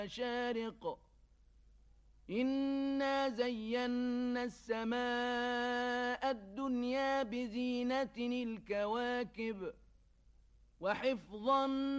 مشارق إنا زينا السماء الدنيا بزينة الكواكب وحفظا